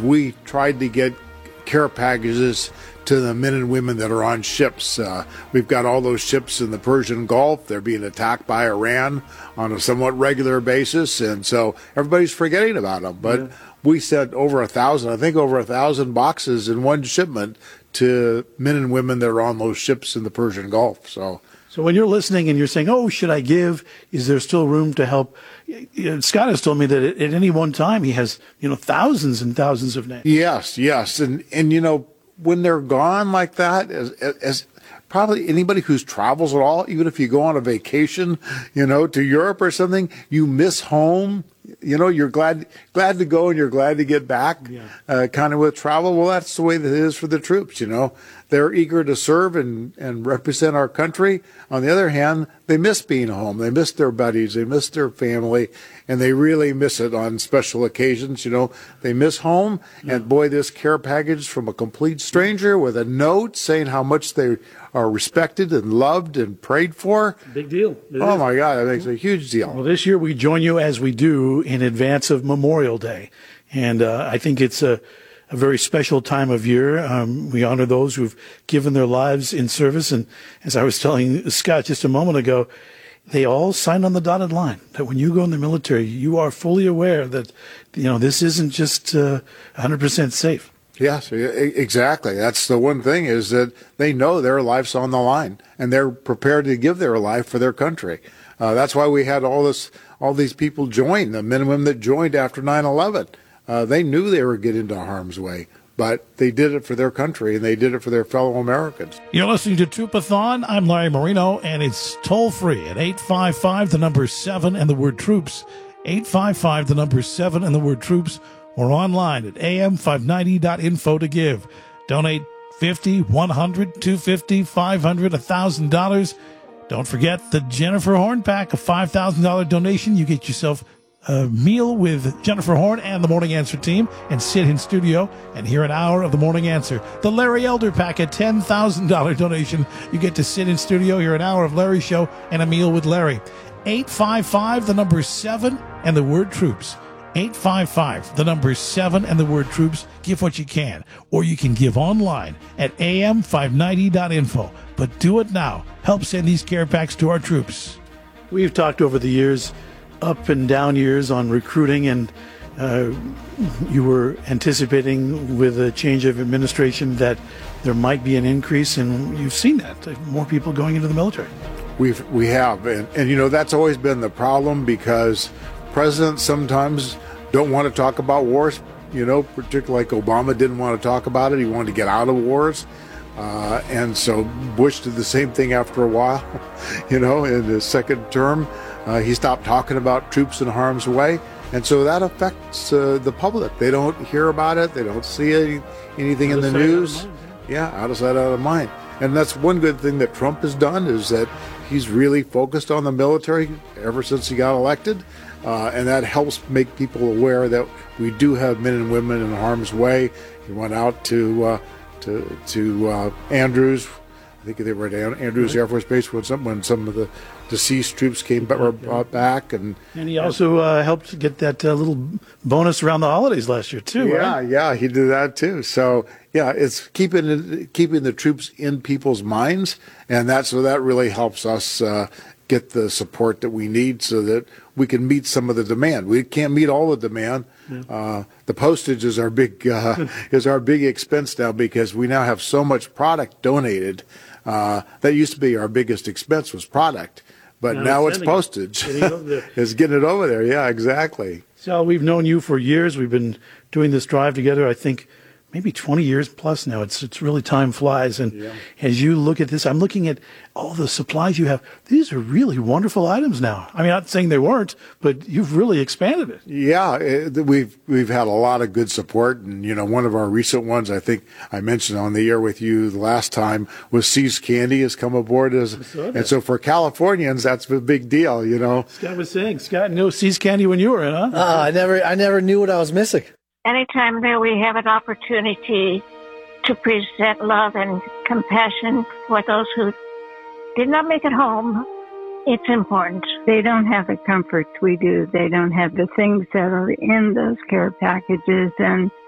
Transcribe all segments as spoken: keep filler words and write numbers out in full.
we tried to get care packages to the men and women that are on ships. Uh, we've got all those ships in the Persian Gulf. They're being attacked by Iran on a somewhat regular basis, and so everybody's forgetting about them. But yeah. we sent over a thousand, I think over a thousand boxes in one shipment to men and women that are on those ships in the Persian Gulf. So, so when you're listening and you're saying, oh, should I give? Is there still room to help? Scott has told me that at any one time he has, you know, thousands and thousands of names. Yes, yes. And, and you know, when they're gone like that, as, as probably anybody who's travels at all, even if you go on a vacation, you know, to Europe or something, you miss home. You know, you're glad glad to go and you're glad to get back, yeah. uh, kind of with travel. Well, that's the way that it is for the troops, you know. They're eager to serve and, and represent our country. On the other hand, they miss being home. They miss their buddies. They miss their family. And they really miss it on special occasions, you know. They miss home. Yeah. And, boy, this care package from a complete stranger with a note saying how much they are respected and loved and prayed for. Big deal. It oh, is. my God, that makes a huge deal. Well, this year we join you as we do in advance of Memorial Day. And uh, I think it's a, a very special time of year. Um, we honor those who've given their lives in service. And as I was telling Scott just a moment ago, they all signed on the dotted line that when you go in the military, you are fully aware that, you know, this isn't just uh, one hundred percent safe. Yes, exactly. That's the one thing, is that they know their life's on the line and they're prepared to give their life for their country. Uh, that's why we had all this, all these people join, the men and women that joined after nine eleven. Uh, they knew they were getting into harm's way, but they did it for their country and they did it for their fellow Americans. You're listening to Troopathon. I'm Larry Marino, and it's toll free at eight five five, the number seven, and the word troops. eight five five, the number seven, and the word troops. Or online at A M five ninety dot info to give. Donate fifty, one hundred, two hundred fifty, five hundred, one thousand dollars. Don't forget the Jennifer Horn pack, a five thousand dollars donation. You get yourself a meal with Jennifer Horn and the Morning Answer team and sit in studio and hear an hour of the Morning Answer. The Larry Elder pack, a ten thousand dollars donation. You get to sit in studio, hear an hour of Larry's show and a meal with Larry. eight five five, the number seven, and the word troops. eight five five, the number seven, and the word troops. Give what you can. Or you can give online at A M five ninety dot info. But do it now. Help send these care packs to our troops. We've talked over the years, up and down years, on recruiting, and uh, you were anticipating with a change of administration that there might be an increase, and you've seen that. More people going into the military. We've, we have. And, and, you know, that's always been the problem, because presidents sometimes don't want to talk about wars, you know, particularly like Obama didn't want to talk about it. He wanted to get out of wars. Uh, and so Bush did the same thing after a while, you know, in his second term. Uh, he stopped talking about troops in harm's way. And so that affects uh, the public. They don't hear about it. They don't see any, anything in the news. Yeah, out of sight, out of mind. And that's one good thing that Trump has done, is that he's really focused on the military ever since he got elected. Uh, and that helps make people aware that we do have men and women in harm's way. He went out to uh, to to uh, Andrews. I think they were at Andrews Air Force Base when some when some of the deceased troops came back, were brought back, and and he also uh, helped get that uh, little bonus around the holidays last year too. Yeah, right? yeah, he did that too. So yeah, it's keeping keeping the troops in people's minds, and that's so that really helps us uh, get the support that we need, so that we can meet some of the demand. We can't meet all the demand. Yeah. Uh, the postage is our big uh, is our big expense now, because we now have so much product donated. Uh, that used to be our biggest expense, was product, but now, now it's postage. Getting it's getting it over there. Yeah, exactly. So we've known you for years. We've been doing this drive together, I think, maybe twenty years plus now. It's it's really, time flies. And yeah. as you look at this, I'm looking at all the supplies you have. These are really wonderful items now. I mean, not saying they weren't, but you've really expanded it. Yeah, it, we've we've had a lot of good support. And, you know, one of our recent ones, I think I mentioned on the air with you the last time, was See's Candy has come aboard. as, And so for Californians, that's a big deal, you know. Scott was saying, Scott knew See's Candy when you were in, huh? Uh, I never, I never knew what I was missing. Anytime that we have an opportunity to present love and compassion for those who did not make it home, it's important. They don't have the comforts we do. They don't have the things that are in those care packages. And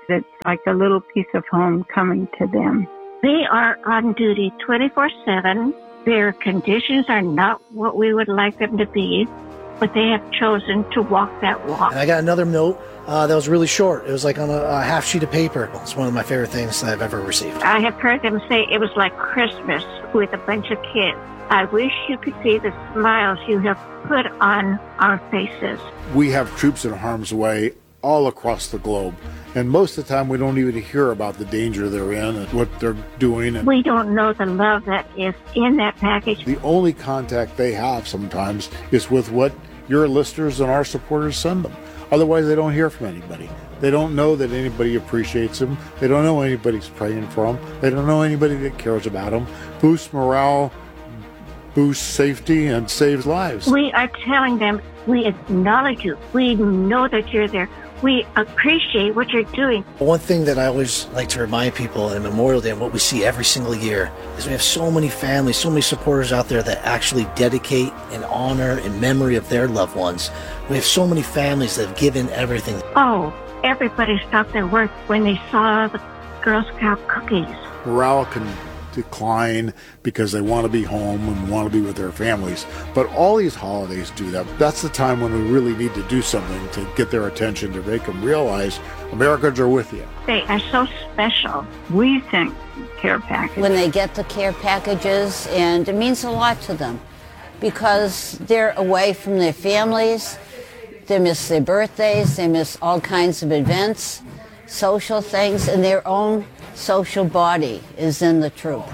It's like a little piece of home coming to them. They are on duty twenty-four seven. Their conditions are not what we would like them to be, but they have chosen to walk that walk. And I got another note uh, that was really short. It was like on a, a half sheet of paper. It's one of my favorite things that I've ever received. I have heard them say it was like Christmas with a bunch of kids. I wish you could see the smiles you have put on our faces. We have troops in harm's way all across the globe, and most of the time we don't even hear about the danger they're in and what they're doing. And we don't know the love that is in that package. The only contact they have sometimes is with what your listeners and our supporters send them. Otherwise, they don't hear from anybody. They don't know that anybody appreciates them. They don't know anybody's praying for them. They don't know anybody that cares about them. Boosts morale, boosts safety, and saves lives. We are telling them we acknowledge you. We know that you're there. We appreciate what you're doing. One thing that I always like to remind people in Memorial Day and what we see every single year is we have so many families, so many supporters out there that actually dedicate and honor in memory of their loved ones. We have so many families that have given everything. Oh, everybody stopped their work when they saw the Girl Scout cookies. Morale can decline because they want to be home and want to be with their families. But all these holidays do that. That's the time when we really need to do something to get their attention, to make them realize Americans are with you. They are so special. We sent care packages. When they get the care packages, and it means a lot to them because they're away from their families. They miss their birthdays. They miss all kinds of events, social things, and their own social body is in the troop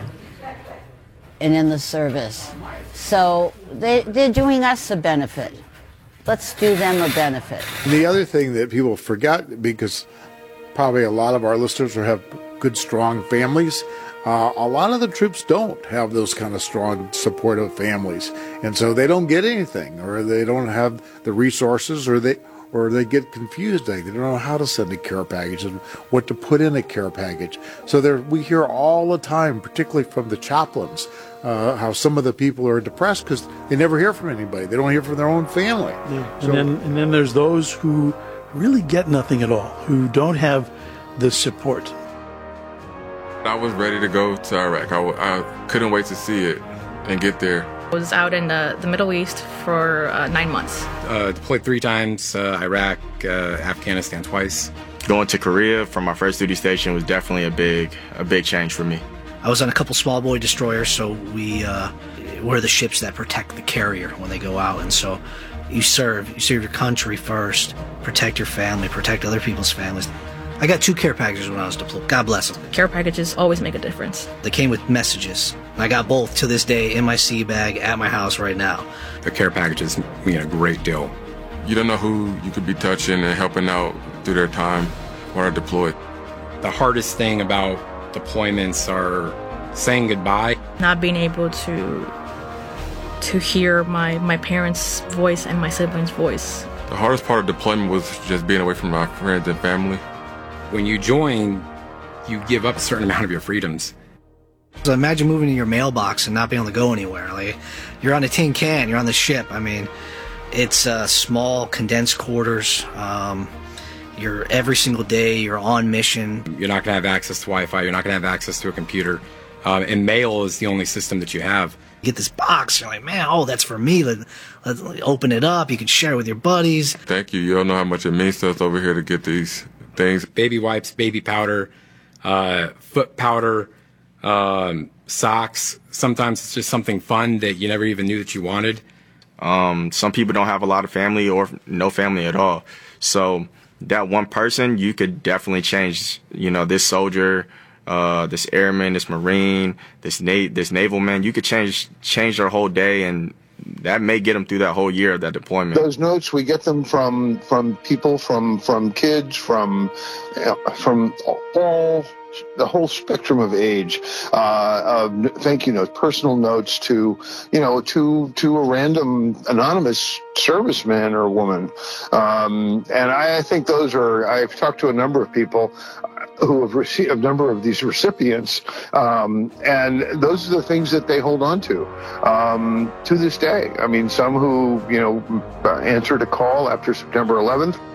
and in the service. So they, they're doing us a benefit. Let's do them a benefit. And the other thing that people forget, because probably a lot of our listeners have good, strong families, uh, a lot of the troops don't have those kind of strong, supportive families. And so they don't get anything, or they don't have the resources, or they or they get confused. They don't know how to send a care package and what to put in a care package. So there, we hear all the time, particularly from the chaplains, uh, how some of the people are depressed because they never hear from anybody. They don't hear from their own family. Yeah. So, and, then, and then there's those who really get nothing at all, who don't have the support. I was ready to go to Iraq. I, I couldn't wait to see it and get there. I was out in the, the Middle East for uh, nine months. Uh, deployed three times, uh, Iraq, uh, Afghanistan twice. Going to Korea from my first duty station was definitely a big, a big change for me. I was on a couple small boy destroyers, so we uh, we're the ships that protect the carrier when they go out, and so you serve, you serve your country first, protect your family, protect other people's families. I got two care packages when I was deployed. God bless them. Care packages always make a difference. They came with messages. I got both to this day in my sea bag at my house right now. The care packages mean a great deal. You don't know who you could be touching and helping out through their time when they're deployed. The hardest thing about deployments are saying goodbye. Not being able to to hear my, my parents' voice and my siblings' voice. The hardest part of deployment was just being away from my friends and family. When you join, you give up a certain amount of your freedoms. So imagine moving to your mailbox and not being able to go anywhere. Like, you're on a tin can, you're on the ship. I mean, it's uh, small, condensed quarters. Um, you're every single day, you're on mission. You're not going to have access to Wi-Fi. You're not going to have access to a computer. Um, and mail is the only system that you have. You get this box, you're like, man, oh, that's for me. Let, let's open it up. You can share it with your buddies. Thank you. You don't know how much it means to us over here to get these things. Baby wipes, baby powder, uh, foot powder, um, socks. Sometimes it's just something fun that you never even knew that you wanted. Um, some people don't have a lot of family or no family at all. So that one person, you could definitely change, you know, this soldier, uh, this airman, this Marine, this na- this naval man. You could change change their whole day, and that may get them through that whole year of that deployment. Those notes, we get them from from people, from from kids, from uh, from all the whole spectrum of age. Uh, uh, thank you notes, personal notes to you know to to a random anonymous serviceman or woman, um, and I think those are. I've talked to a number of people who have received a number of these recipients, um, and those are the things that they hold on to um, to this day. I mean, some who, you know, answered a call after September eleventh,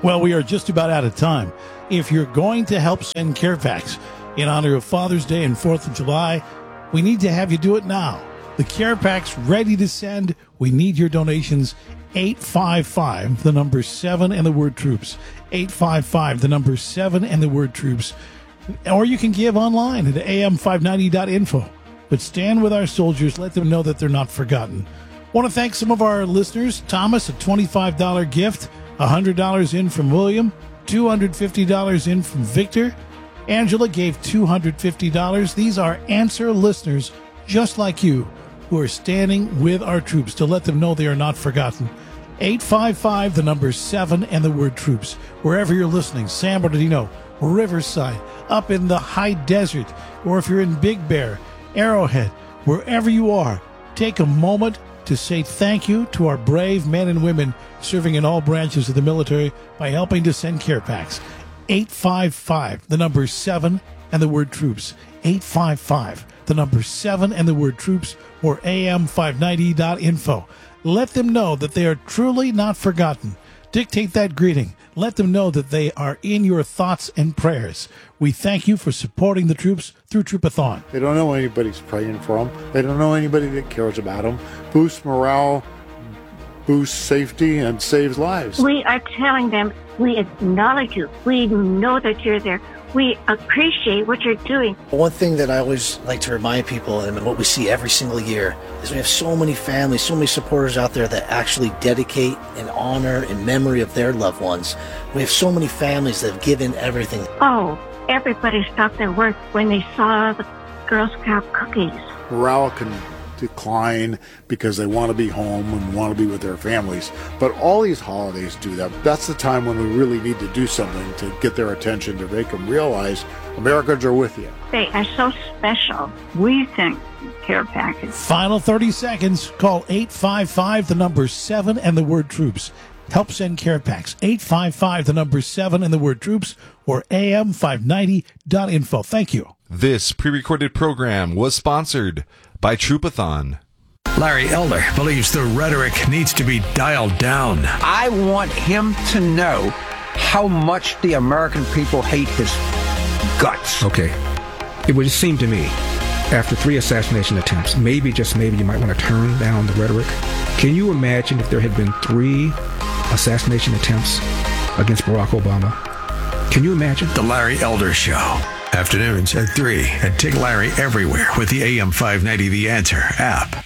Well, we are just about out of time. If you're going to help send care packs in honor of Father's Day and fourth of July, we need to have you do it now. The care packs ready to send. We need your donations. eight five five, the number seven and the word troops. eight five five, the number seven and the word troops. Or you can give online at A M five ninety dot info. But stand with our soldiers. Let them know that they're not forgotten. Want to thank some of our listeners. Thomas, a twenty-five dollars gift. one hundred dollars in from William. two hundred fifty dollars in from Victor. Angela gave two hundred fifty dollars. These are answer listeners just like you who are standing with our troops to let them know they are not forgotten. eight five five, the number seven and the word troops. Wherever you're listening, San Bernardino, Riverside, up in the high desert, or if you're in Big Bear, Arrowhead, wherever you are, take a moment to say thank you to our brave men and women serving in all branches of the military by helping to send care packs. eight five five, the number seven and the word troops. eight five five, the number seven and the word troops, or A M five ninety dot info. Let them know that they are truly not forgotten. Dictate that greeting. Let them know that they are in your thoughts and prayers. We thank you for supporting the troops through Troopathon. They don't know anybody's praying for them. They don't know anybody that cares about them. Boosts morale, boosts safety, and saves lives. We are telling them we acknowledge you. We know that you're there. We appreciate what you're doing. One thing that I always like to remind people, and what we see every single year, is we have so many families, so many supporters out there that actually dedicate and honor in memory of their loved ones. We have so many families that have given everything. Oh, everybody stopped their work when they saw the Girl Scout cookies. Morale can decline because they want to be home and want to be with their families. But all these holidays do that. That's the time when we really need to do something to get their attention, to make them realize Americans are with you. They are so special. We think care package. Final thirty seconds. Call eight five five, the number seven and the word troops. Help send care packs. eight five five, the number seven and the word troops, or A M five ninety dot info. Thank you. This pre-recorded program was sponsored by Troopathon. Larry Elder believes the rhetoric needs to be dialed down. I want him to know how much the American people hate his guts. Okay. It would seem to me, after three assassination attempts, maybe, just maybe, you might want to turn down the rhetoric. Can you imagine if there had been three assassination attempts against Barack Obama? Can you imagine? The Larry Elder Show. Afternoons at three, and take Larry everywhere with the A M five ninety The Answer app.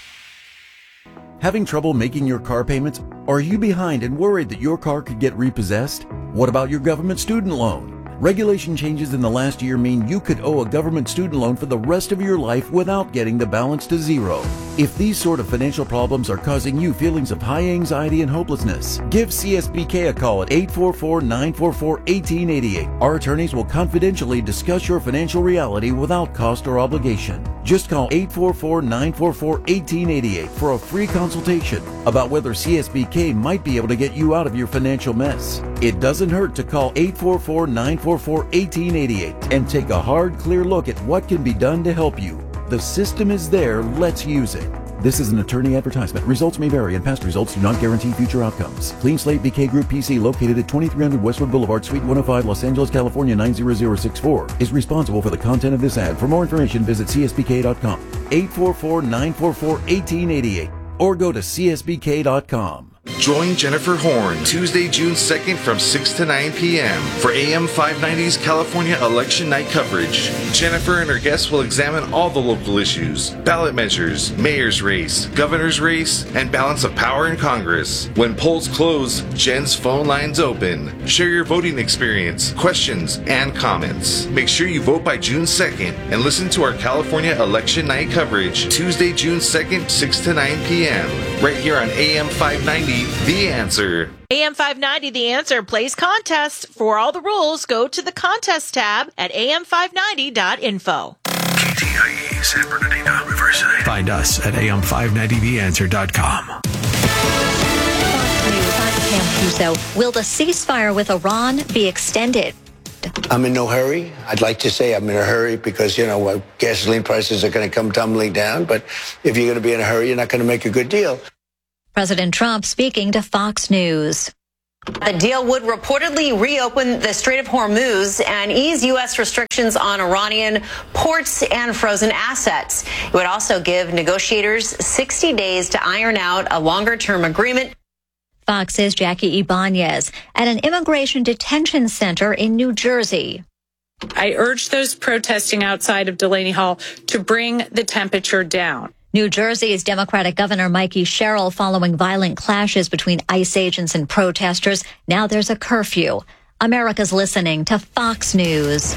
Having trouble making your car payments? Are you behind and worried that your car could get repossessed? What about your government student loan? Regulation changes in the last year mean you could owe a government student loan for the rest of your life without getting the balance to zero. If these sort of financial problems are causing you feelings of high anxiety and hopelessness, give C S B K a call at eight four four, nine four four, one eight eight eight. Our attorneys will confidentially discuss your financial reality without cost or obligation. Just call eight four four, nine four four, one eight eight eight for a free consultation about whether C S B K might be able to get you out of your financial mess. It doesn't hurt to call eight four four, nine four four, one eight eight eight and take a hard, clear look at what can be done to help you. The system is there. Let's use it. This is an attorney advertisement. Results may vary, and past results do not guarantee future outcomes. Clean Slate B K Group P C, located at twenty-three hundred Westwood Boulevard, Suite one oh five, Los Angeles, California nine zero zero six four, is responsible for the content of this ad. For more information, visit C S B K dot com, eight four four, nine four four, one eight eight eight, or go to C S B K dot com. Join Jennifer Horn Tuesday, June second from six to nine p.m. for A M five ninety's California Election Night coverage. Jennifer and her guests will examine all the local issues, ballot measures, mayor's race, governor's race, and balance of power in Congress. When polls close, Jen's phone line's open. Share your voting experience, questions, and comments. Make sure you vote by June second and listen to our California Election Night coverage Tuesday, June second, six to nine p.m. right here on A M five ninety. The Answer. A M five ninety The Answer plays contests. For all the rules, go to the contest tab at A M five ninety dot info. K T I E, San Bernardino, Riverside. Find us at A M five ninety the answer dot com. Will the ceasefire with Iran be extended? I'm in no hurry. I'd like to say I'm in a hurry because, you know, gasoline prices are going to come tumbling down. But if you're going to be in a hurry, you're not going to make a good deal. President Trump speaking to Fox News. The deal would reportedly reopen the Strait of Hormuz and ease U S restrictions on Iranian ports and frozen assets. It would also give negotiators sixty days to iron out a longer-term agreement. Fox's Jackie Ibanez at an immigration detention center in New Jersey. I urge those protesting outside of Delaney Hall to bring the temperature down. New Jersey's Democratic Governor Mikey Sherrill following violent clashes between ICE agents and protesters. Now there's a curfew. America's listening to Fox News.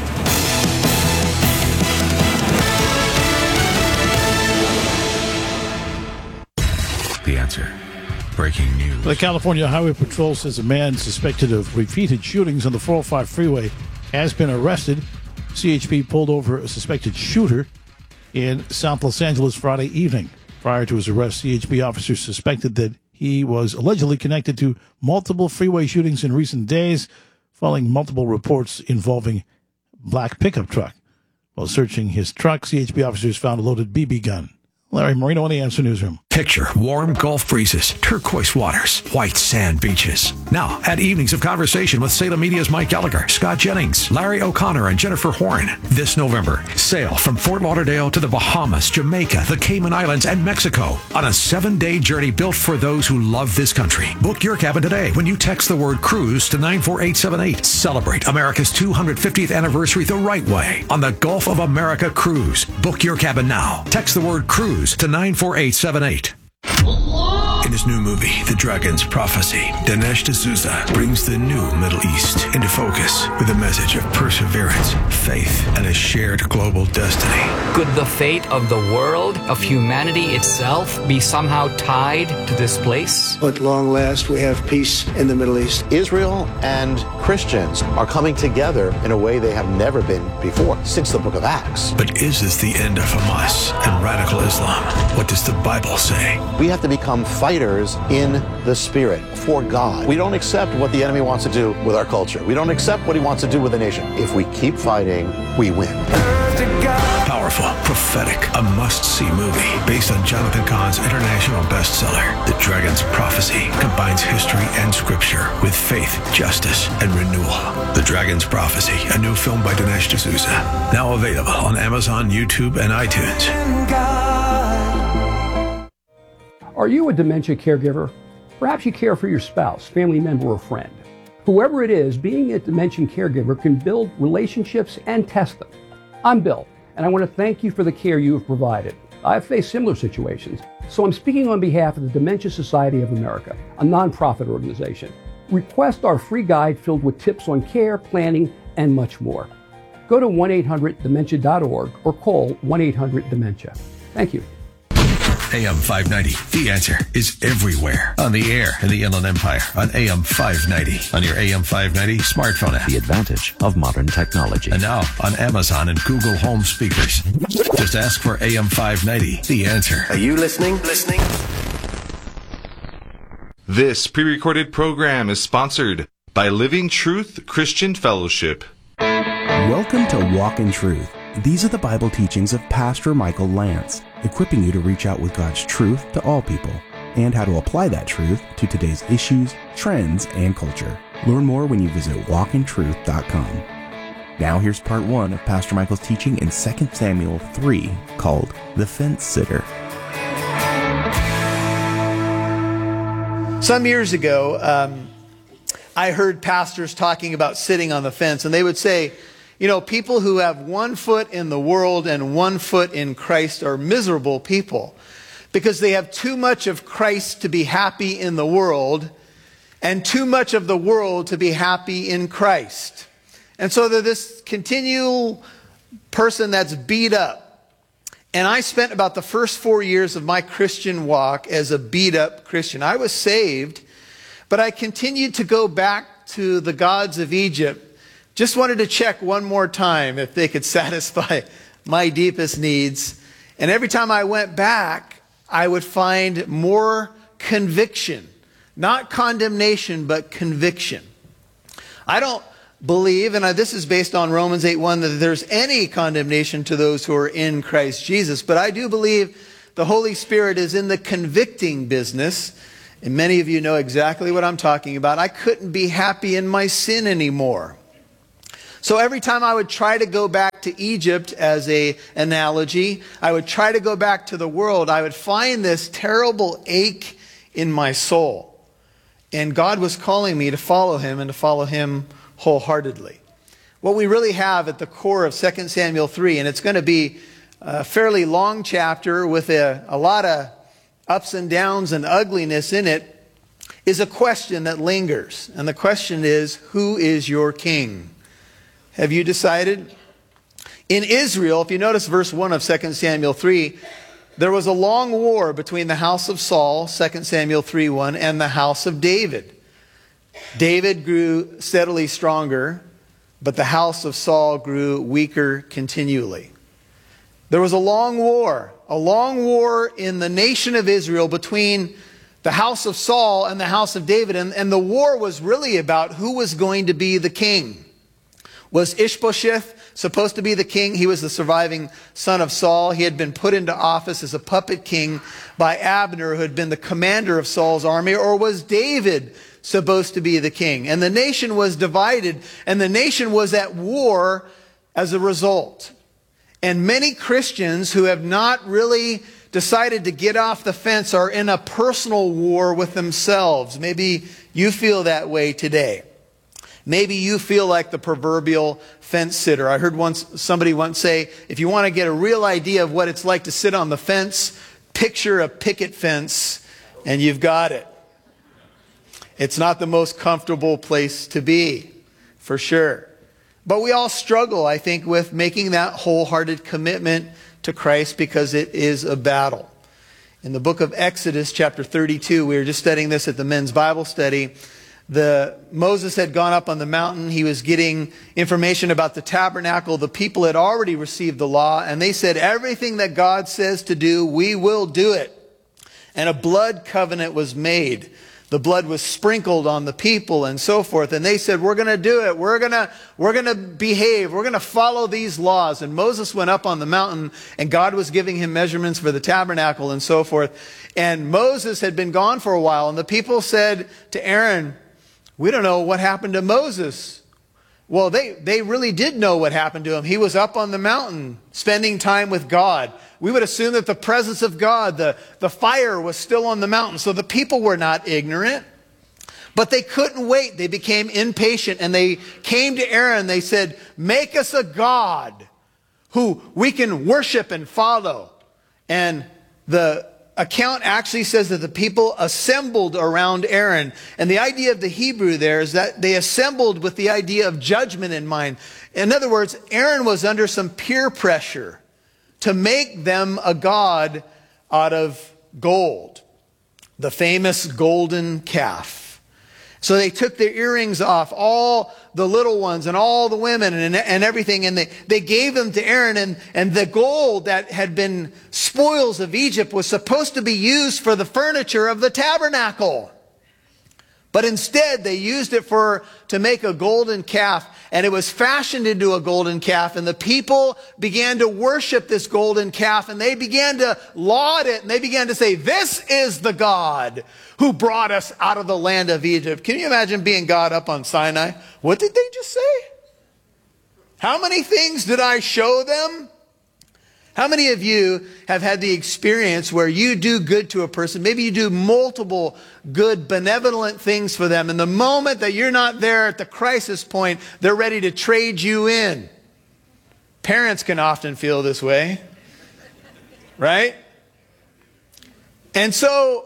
The Answer. Breaking news. The California Highway Patrol says a man suspected of repeated shootings on the four oh five freeway has been arrested. C H P pulled over a suspected shooter in South Los Angeles Friday evening. Prior to his arrest, C H P officers suspected that he was allegedly connected to multiple freeway shootings in recent days, following multiple reports involving black pickup truck. While searching his truck, C H P officers found a loaded B B gun. Larry Marino in the Answer Newsroom. Picture warm Gulf breezes, turquoise waters, white sand beaches. Now, add evenings of conversation with Salem Media's Mike Gallagher, Scott Jennings, Larry O'Connor, and Jennifer Horn. This November, sail from Fort Lauderdale to the Bahamas, Jamaica, the Cayman Islands, and Mexico on a seven-day journey built for those who love this country. Book your cabin today when you text the word cruise to nine four eight seven eight. Celebrate America's two hundred fiftieth anniversary the right way on the Gulf of America Cruise. Book your cabin now. Text the word cruise to nine four eight seven eight. In his new movie, The Dragon's Prophecy, Dinesh D'Souza brings the new Middle East into focus with a message of perseverance, faith, and a shared global destiny. Could the fate of the world, of humanity itself, be somehow tied to this place? At long last, we have peace in the Middle East. Israel and Christians are coming together in a way they have never been before, since the book of Acts. But is this the end of Hamas and radical Islam? What does the Bible say? We have to become fighters in the spirit for God. We don't accept what the enemy wants to do with our culture. We don't accept what he wants to do with the nation. If we keep fighting, we win. Powerful, prophetic, a must-see movie based on Jonathan Cahn's international bestseller, The Dragon's Prophecy, combines history and scripture with faith, justice, and renewal. The Dragon's Prophecy, a new film by Dinesh D'Souza, now available on Amazon, YouTube, and iTunes. Are you a dementia caregiver? Perhaps you care for your spouse, family member, or friend. Whoever it is, being a dementia caregiver can build relationships and test them. I'm Bill, and I want to thank you for the care you have provided. I've faced similar situations, so I'm speaking on behalf of the Dementia Society of America, a nonprofit organization. Request our free guide filled with tips on care, planning, and much more. Go to one eight hundred dementia dot org or call one eight hundred dementia. Thank you. A M five ninety, The Answer, is everywhere. On the air in the Inland Empire, on A M five ninety, on your A M five ninety smartphone app. The advantage of modern technology. And now on Amazon and Google Home speakers. Just ask for A M five ninety, The Answer. Are you listening? Listening? This pre-recorded program is sponsored by Living Truth Christian Fellowship. Welcome to Walk in Truth. These are the Bible teachings of Pastor Michael Lance, equipping you to reach out with God's truth to all people and how to apply that truth to today's issues, trends, and culture. Learn more when you visit walk in truth dot com. Now here's part one of Pastor Michael's teaching in Second Samuel three called The Fence Sitter. Some years ago, um, I heard pastors talking about sitting on the fence, and they would say, you know, people who have one foot in the world and one foot in Christ are miserable people because they have too much of Christ to be happy in the world and too much of the world to be happy in Christ. And so they're this continual person that's beat up. And I spent about the first four years of my Christian walk as a beat up Christian. I was saved, but I continued to go back to the gods of Egypt. Just wanted to check one more time if they could satisfy my deepest needs. And every time I went back, I would find more conviction. Not condemnation, but conviction. I don't believe, and this is based on Romans eight one, that there's any condemnation to those who are in Christ Jesus. But I do believe the Holy Spirit is in the convicting business. And many of you know exactly what I'm talking about. I couldn't be happy in my sin anymore. So every time I would try to go back to Egypt as an analogy, I would try to go back to the world, I would find this terrible ache in my soul. And God was calling me to follow him and to follow him wholeheartedly. What we really have at the core of Second Samuel three, and it's going to be a fairly long chapter with a, a lot of ups and downs and ugliness in it, is a question that lingers. And the question is, who is your king? Have you decided? In Israel, if you notice verse one of Second Samuel three, there was a long war between the house of Saul, Second Samuel three one, and the house of David. David grew steadily stronger, but the house of Saul grew weaker continually. There was a long war, a long war in the nation of Israel between the house of Saul and the house of David, and, and the war was really about who was going to be the king. Was Ishbosheth supposed to be the king? He was the surviving son of Saul. He had been put into office as a puppet king by Abner, who had been the commander of Saul's army. Or was David supposed to be the king? And the nation was divided, and the nation was at war as a result. And many Christians who have not really decided to get off the fence are in a personal war with themselves. Maybe you feel that way today. Maybe you feel like the proverbial fence sitter. I heard once somebody once say, if you want to get a real idea of what it's like to sit on the fence, picture a picket fence and you've got it. It's not the most comfortable place to be, for sure. But we all struggle, I think, with making that wholehearted commitment to Christ because it is a battle. In the book of Exodus, chapter thirty-two, we were just studying this at the men's Bible study. The Moses had gone up on the mountain. He was getting information about the tabernacle. The people had already received the law, and they said, everything that God says to do, we will do it. And a blood covenant was made. The blood was sprinkled on the people and so forth. And they said, we're going to do it. We're going to, we're going to behave. We're going to follow these laws. And Moses went up on the mountain, and God was giving him measurements for the tabernacle and so forth. And Moses had been gone for a while, and the people said to Aaron, we don't know what happened to Moses. Well, they, they really did know what happened to him. He was up on the mountain spending time with God. We would assume that the presence of God, the, the fire was still on the mountain. So the people were not ignorant. But they couldn't wait. They became impatient, and they came to Aaron. They said, make us a God who we can worship and follow. And the account actually says that the people assembled around Aaron. And the idea of the Hebrew there is that they assembled with the idea of judgment in mind. In other words, Aaron was under some peer pressure to make them a god out of gold, the famous golden calf. So they took their earrings off, all the little ones and all the women and, and everything, and they, they gave them to Aaron. And, and the gold that had been spoils of Egypt was supposed to be used for the furniture of the tabernacle. But instead, they used it for to make a golden calf, and it was fashioned into a golden calf, and the people began to worship this golden calf, and they began to laud it, and they began to say, this is the God who brought us out of the land of Egypt. Can you imagine being God up on Sinai? What did they just say? How many things did I show them? How many of you have had the experience where you do good to a person? Maybe you do multiple good, benevolent things for them. And the moment that you're not there at the crisis point, they're ready to trade you in. Parents can often feel this way, right? And so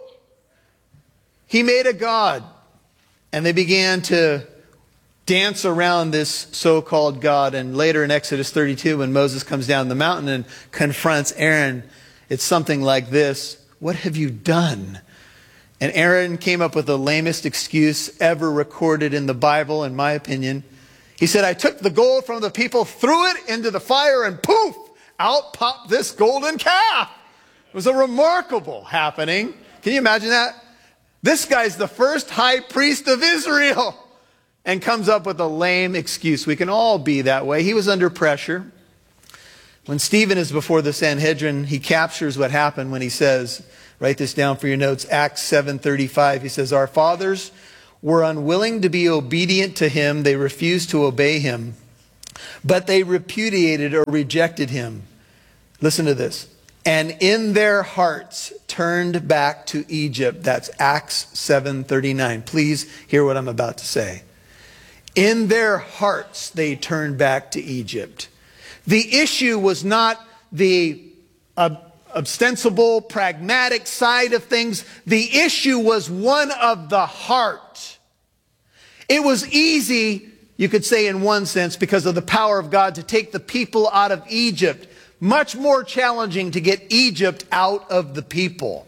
he made a god, and they began to dance around this so-called God. And later in Exodus thirty-two, when Moses comes down the mountain and confronts Aaron, it's something like this: what have you done? And Aaron came up with the lamest excuse ever recorded in the Bible, in my opinion. He said, I took the gold from the people, threw it into the fire, and poof, out popped this golden calf. It was a remarkable happening. Can you imagine that? This guy's the first high priest of Israel, and comes up with a lame excuse. We can all be that way. He was under pressure. When Stephen is before the Sanhedrin, he captures what happened when he says, Write this down for your notes. Acts seven thirty-five. He says, our fathers were unwilling to be obedient to him. They refused to obey him, but they repudiated or rejected him. Listen to this. And in their hearts turned back to Egypt. That's Acts seven thirty-nine. Please hear what I'm about to say. In their hearts they turned back to Egypt. The issue was not the uh, ostensible, pragmatic side of things. The issue was one of the heart. It was easy, you could say in one sense, because of the power of God, to take the people out of Egypt. Much more challenging to get Egypt out of the people.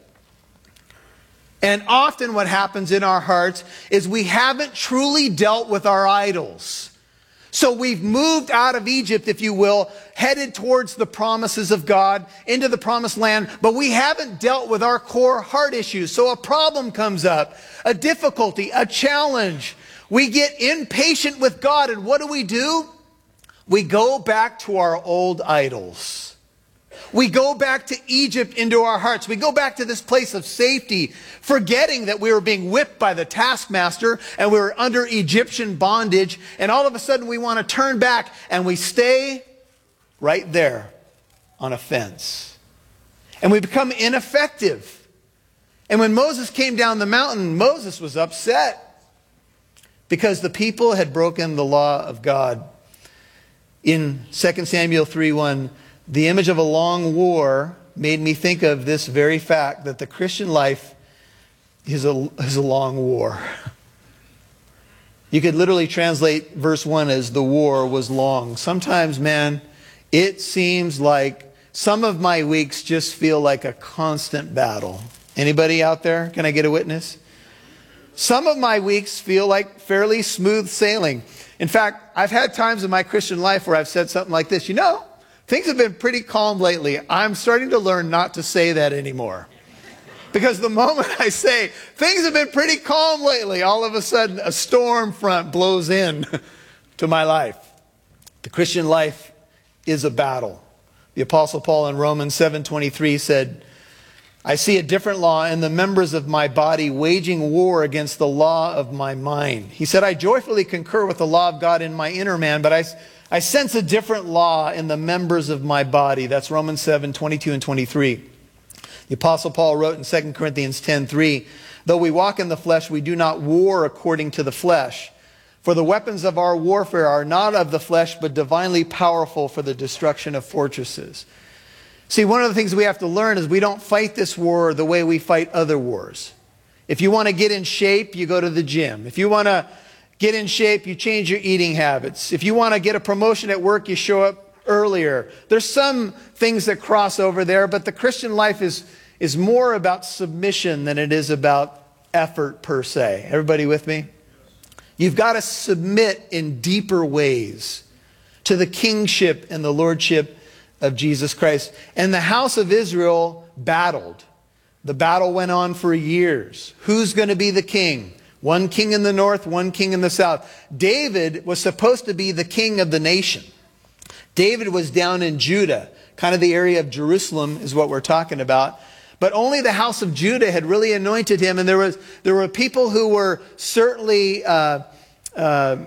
And often what happens in our hearts is we haven't truly dealt with our idols. So we've moved out of Egypt, if you will, headed towards the promises of God, into the promised land, but we haven't dealt with our core heart issues. So a problem comes up, a difficulty, a challenge. We get impatient with God, and what do we do? We go back to our old idols. We go back to Egypt into our hearts. We go back to this place of safety, forgetting that we were being whipped by the taskmaster and we were under Egyptian bondage. And all of a sudden we want to turn back, and we stay right there on a fence. And we become ineffective. And when Moses came down the mountain, Moses was upset because the people had broken the law of God. In Second Samuel three one, the image of a long war made me think of this very fact, that the Christian life is a, is a long war. You could literally translate verse one as the war was long. Sometimes, man, it seems like some of my weeks just feel like a constant battle. Anybody out there? Can I get a witness? Some of my weeks feel like fairly smooth sailing. In fact, I've had times in my Christian life where I've said something like this, you know, things have been pretty calm lately. I'm starting to learn not to say that anymore. Because the moment I say, things have been pretty calm lately, all of a sudden a storm front blows in to my life. The Christian life is a battle. The Apostle Paul in Romans seven twenty-three said, I see a different law in the members of my body waging war against the law of my mind. He said, I joyfully concur with the law of God in my inner man, but I, I sense a different law in the members of my body. That's Romans seven twenty-two and twenty-three. The Apostle Paul wrote in Second Corinthians ten three, though we walk in the flesh, we do not war according to the flesh. For the weapons of our warfare are not of the flesh, but divinely powerful for the destruction of fortresses. See, one of the things we have to learn is we don't fight this war the way we fight other wars. If you want to get in shape, you go to the gym. If you want to get in shape, you change your eating habits. If you want to get a promotion at work, you show up earlier. There's some things that cross over there, but the Christian life is, is more about submission than it is about effort per se. Everybody with me? You've got to submit in deeper ways to the kingship and the lordship of Jesus Christ. And the house of Israel battled. The battle went on for years. Who's going to be the king? One king in the north, one king in the south. David was supposed to be the king of the nation. David was down in Judah, kind of the area of Jerusalem is what we're talking about. But only the house of Judah had really anointed him. And there was there were people who were certainly uh, uh,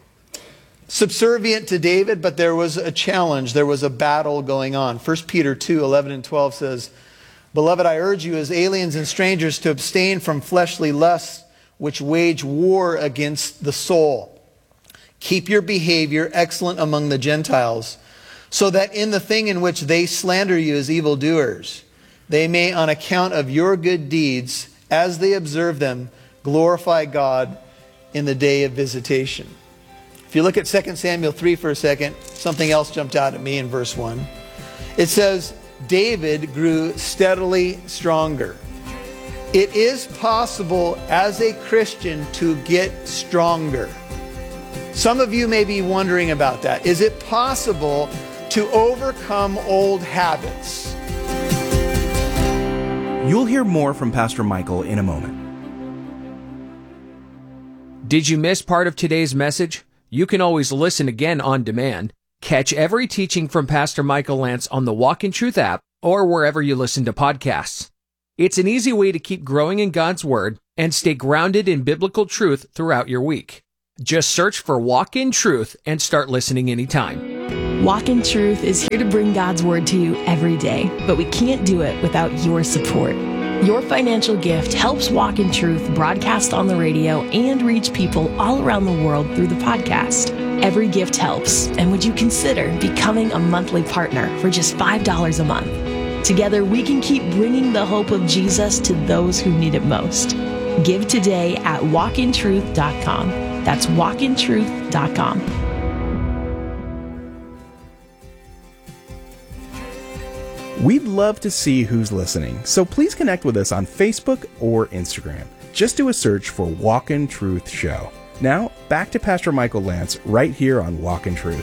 subservient to David, but there was a challenge. There was a battle going on. First Peter two eleven and twelve says, Beloved, I urge you as aliens and strangers to abstain from fleshly lusts which wage war against the soul. Keep your behavior excellent among the Gentiles, so that in the thing in which they slander you as evildoers, they may, on account of your good deeds, as they observe them, glorify God in the day of visitation. If you look at Second Samuel three for a second, something else jumped out at me in verse one. It says, David grew steadily stronger. It is possible as a Christian to get stronger. Some of you may be wondering about that. Is it possible to overcome old habits? You'll hear more from Pastor Michael in a moment. Did you miss part of today's message? You can always listen again on demand. Catch every teaching from Pastor Michael Lance on the Walk in Truth app or wherever you listen to podcasts. It's an easy way to keep growing in God's Word and stay grounded in biblical truth throughout your week. Just search for Walk in Truth and start listening anytime. Walk in Truth is here to bring God's Word to you every day, but we can't do it without your support. Your financial gift helps Walk in Truth broadcast on the radio and reach people all around the world through the podcast. Every gift helps, and would you consider becoming a monthly partner for just five dollars a month? Together, we can keep bringing the hope of Jesus to those who need it most. Give today at walk in truth dot com. That's walk in truth dot com. We'd love to see who's listening, so please connect with us on Facebook or Instagram. Just do a search for Walk in Truth Show. Now, back to Pastor Michael Lance right here on Walk in Truth.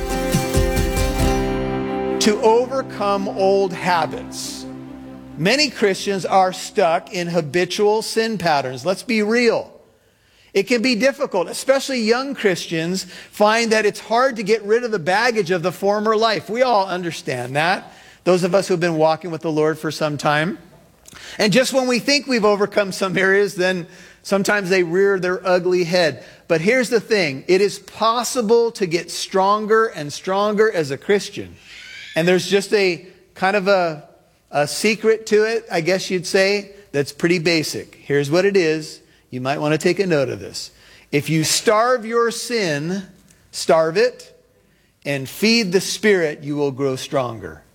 To overcome old habits, many Christians are stuck in habitual sin patterns. Let's be real. It can be difficult, especially young Christians find that it's hard to get rid of the baggage of the former life. We all understand that. Those of us who've been walking with the Lord for some time. And just when we think we've overcome some areas, then sometimes they rear their ugly head. But here's the thing. It is possible to get stronger and stronger as a Christian. And there's just a kind of a, a secret to it, I guess you'd say, that's pretty basic. Here's what it is. You might want to take a note of this. If you starve your sin, starve it, and feed the Spirit, you will grow stronger.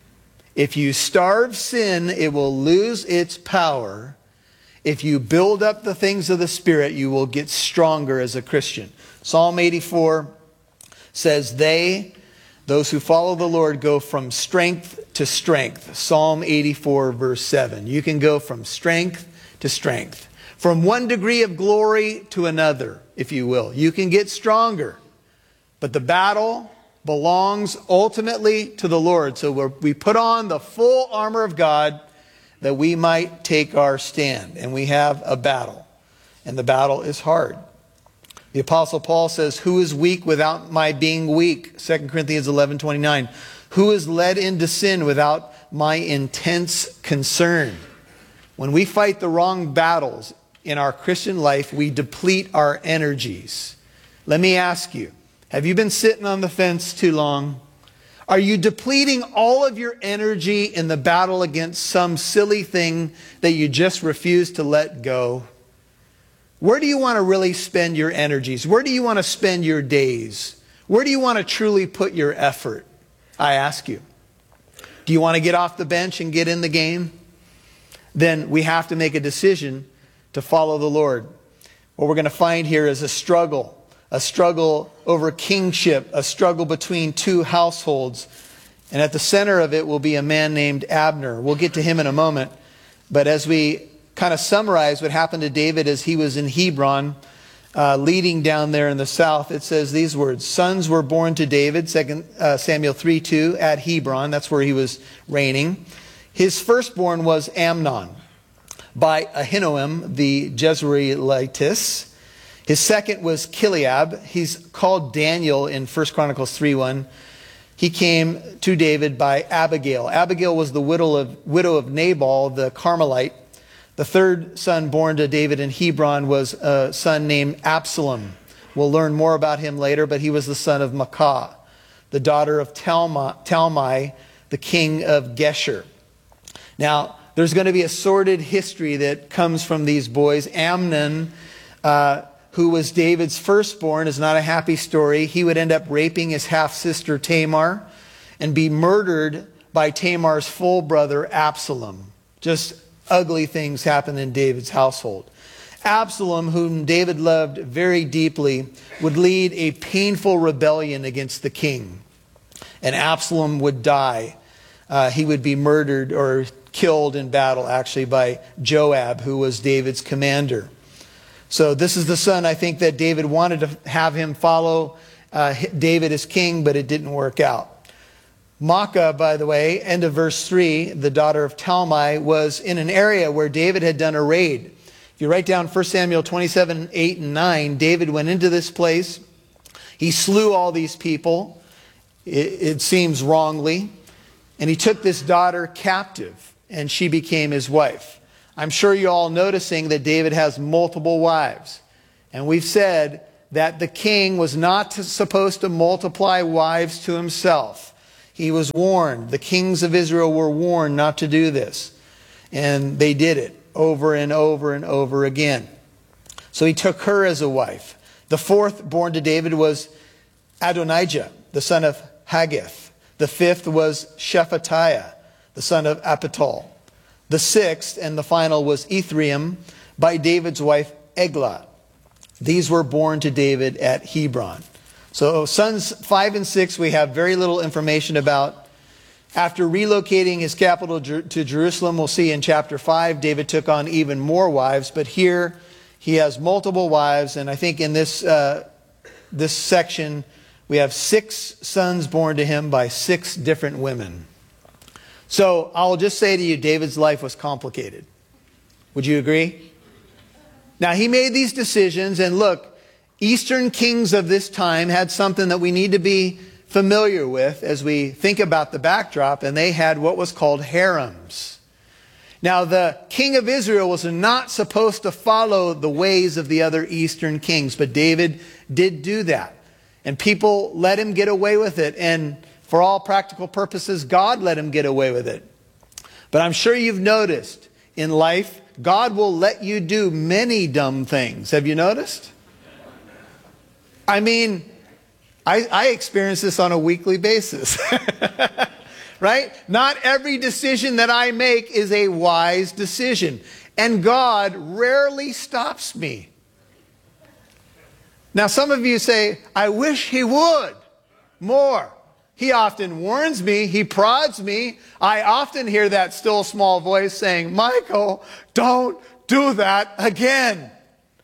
If you starve sin, it will lose its power. If you build up the things of the Spirit, you will get stronger as a Christian. Psalm eighty-four says, they, those who follow the Lord, go from strength to strength. Psalm eighty-four, verse seven. You can go from strength to strength. From one degree of glory to another, if you will. You can get stronger. But the battle belongs ultimately to the Lord. So we're, we put on the full armor of God that we might take our stand. And we have a battle. And the battle is hard. The Apostle Paul says, who is weak without my being weak? Second Corinthians eleven twenty-nine. Who is led into sin without my intense concern? When we fight the wrong battles in our Christian life, we deplete our energies. Let me ask you, have you been sitting on the fence too long? Are you depleting all of your energy in the battle against some silly thing that you just refuse to let go? Where do you want to really spend your energies? Where do you want to spend your days? Where do you want to truly put your effort? I ask you. Do you want to get off the bench and get in the game? Then we have to make a decision to follow the Lord. What we're going to find here is a struggle. A struggle over kingship. A struggle between two households. And at the center of it will be a man named Abner. We'll get to him in a moment. But as we kind of summarize what happened to David as he was in Hebron, uh, leading down there in the south, it says these words. Sons were born to David, Second Samuel three two, at Hebron. That's where he was reigning. His firstborn was Amnon, by Ahinoam the Jezreelitess. His second was Kileab. He's called Daniel in First Chronicles three one. He came to David by Abigail. Abigail was the widow of, widow of Nabal, the Carmelite. The third son born to David in Hebron was a son named Absalom. We'll learn more about him later, but he was the son of Maacah, the daughter of Talmai, Talmai the king of Geshur. Now, there's going to be a sordid history that comes from these boys. Amnon, uh, who was David's firstborn, is not a happy story. He would end up raping his half-sister Tamar and be murdered by Tamar's full brother Absalom. Just ugly things happen in David's household. Absalom, whom David loved very deeply, would lead a painful rebellion against the king. And Absalom would die. Uh, he would be murdered or killed in battle, actually, by Joab, who was David's commander. So this is the son, I think, that David wanted to have him follow uh, David as king, but it didn't work out. Maacah, by the way, end of verse three, the daughter of Talmai, was in an area where David had done a raid. If you write down First Samuel twenty-seven, eight, and nine, David went into this place. He slew all these people, it, it seems wrongly, and he took this daughter captive. and she became his wife. I'm sure you're all noticing that David has multiple wives. And we've said that the king was not to, supposed to multiply wives to himself. He was warned. The kings of Israel were warned not to do this. And they did it over and over and over again. So he took her as a wife. The fourth born to David was Adonijah, the son of Haggith. The fifth was Shephatiah, the son of Apital. The sixth and the final was Ithream by David's wife Eglah. These were born to David at Hebron. So sons five and six we have very little information about. After relocating his capital to Jerusalem, we'll see in chapter five, David took on even more wives. But here he has multiple wives. And I think in this, uh, this section, we have six sons born to him by six different women. So I'll just say to you, David's life was complicated. Would you agree? Now, he made these decisions, and look, Eastern kings of this time had something that we need to be familiar with as we think about the backdrop, and they had what was called harems. Now, the king of Israel was not supposed to follow the ways of the other Eastern kings, but David did do that. And people let him get away with it, and for all practical purposes, God let him get away with it. But I'm sure you've noticed in life, God will let you do many dumb things. Have you noticed? I mean, I, I experience this on a weekly basis. Right? Not every decision that I make is a wise decision. And God rarely stops me. Now, some of you say, I wish he would more. He often warns me. He prods me. I often hear that still small voice saying, Michael, don't do that again.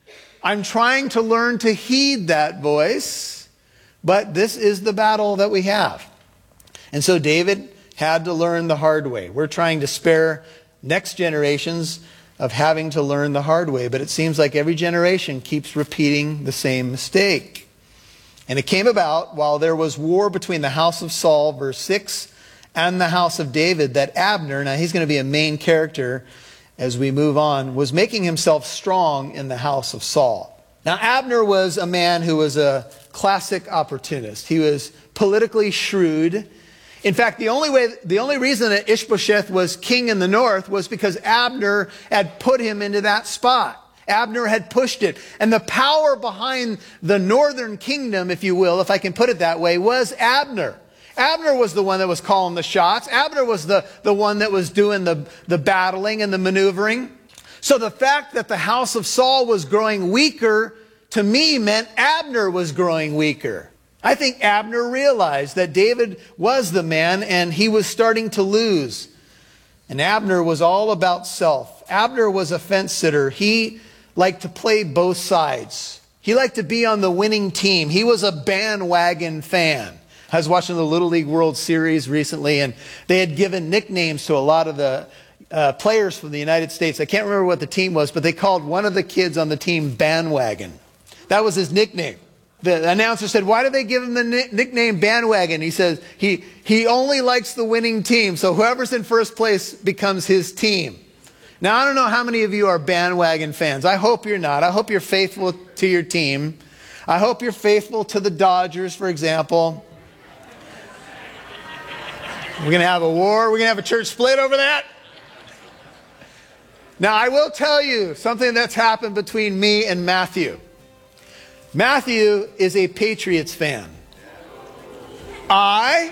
I'm trying to learn to heed that voice, but this is the battle that we have. And so David had to learn the hard way. We're trying to spare next generations of having to learn the hard way, but it seems like every generation keeps repeating the same mistake. And it came about while there was war between the house of Saul, verse six, and the house of David, that Abner, now he's going to be a main character as we move on, was making himself strong in the house of Saul. Now, Abner was a man who was a classic opportunist. He was politically shrewd. In fact, the only way, the only reason that Ishbosheth was king in the north was because Abner had put him into that spot. Abner had pushed it. And the power behind the northern kingdom, if you will, if I can put it that way, was Abner. Abner was the one that was calling the shots. Abner was the, the one that was doing the, the battling and the maneuvering. So the fact that the house of Saul was growing weaker, to me, meant Abner was growing weaker. I think Abner realized that David was the man and he was starting to lose. And Abner was all about self. Abner was a fence sitter. He liked to play both sides. He liked to be on the winning team. He was a bandwagon fan. I was watching the Little League World Series recently, and they had given nicknames to a lot of the uh, players from the United States. I can't remember what the team was, but they called one of the kids on the team Bandwagon. That was his nickname. The announcer said, why do they give him the ni- nickname Bandwagon? He says, he, he only likes the winning team, so whoever's in first place becomes his team. Now, I don't know how many of you are bandwagon fans. I hope you're not. I hope you're faithful to your team. I hope you're faithful to the Dodgers, for example. We're going to have a war. We're going to have a church split over that. Now, I will tell you something that's happened between me and Matthew. Matthew is a Patriots fan. I...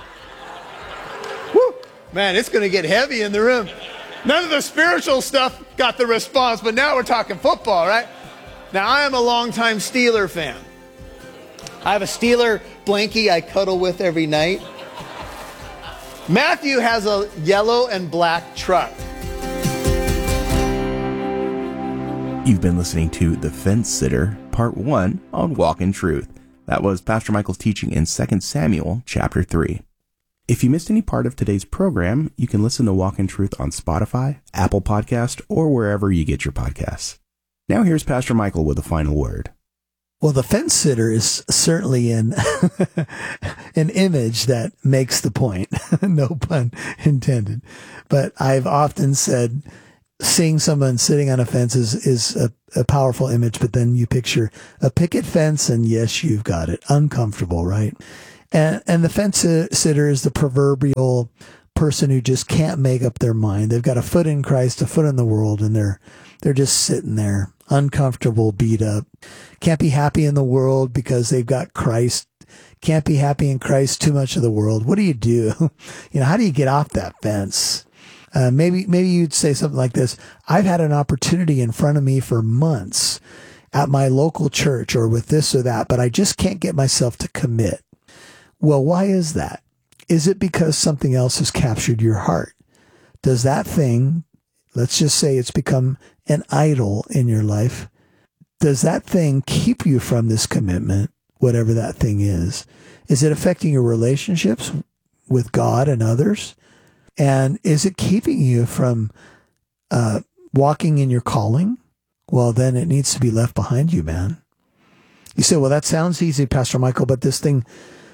Whew, man, it's going to get heavy in the room. None of the spiritual stuff got the response, but now we're talking football, right? Now, I am a longtime Steeler fan. I have a Steeler blankie I cuddle with every night. Matthew has a yellow and black truck. You've been listening to The Fence Sitter, Part one on Walk in Truth. That was Pastor Michael's teaching in Second Samuel, chapter three. If you missed any part of today's program, you can listen to Walk in Truth on Spotify, Apple Podcast, or wherever you get your podcasts. Now here's Pastor Michael with a final word. Well, the fence sitter is certainly an an image that makes the point. No pun intended. But I've often said seeing someone sitting on a fence is, is a, a powerful image, but then you picture a picket fence and yes, you've got it. Uncomfortable, right? And, and the fence sitter is the proverbial person who just can't make up their mind. They've got a foot in Christ, a foot in the world, and they're, they're just sitting there, uncomfortable, beat up. Can't be happy in the world because they've got Christ. Can't be happy in Christ, too much of the world. What do you do? You know, how do you get off that fence? Uh, maybe, maybe you'd say something like this. I've had an opportunity in front of me for months at my local church or with this or that, but I just can't get myself to commit. Well, why is that? Is it because something else has captured your heart? Does that thing, let's just say it's become an idol in your life, does that thing keep you from this commitment, whatever that thing is? Is it affecting your relationships with God and others? And is it keeping you from uh, walking in your calling? Well, then it needs to be left behind you, man. You say, well, that sounds easy, Pastor Michael, but this thing,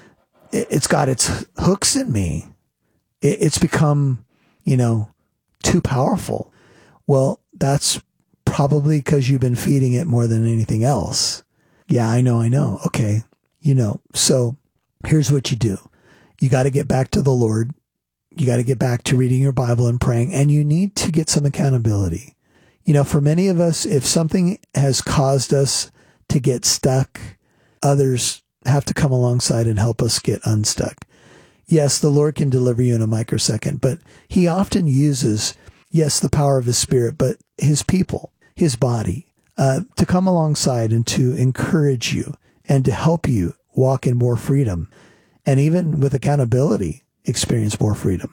it, it's got its hooks in me. It, it's become, you know, too powerful. Well, that's probably because you've been feeding it more than anything else. Yeah, I know, I know. Okay. You know, so here's what you do. You got to get back to the Lord. You got to get back to reading your Bible and praying, and you need to get some accountability. You know, for many of us, if something has caused us to get stuck, others have to come alongside and help us get unstuck. Yes, the Lord can deliver you in a microsecond, but he often uses, yes, the power of his Spirit, but his people, his body, uh, to come alongside and to encourage you and to help you walk in more freedom, and even with accountability, experience more freedom.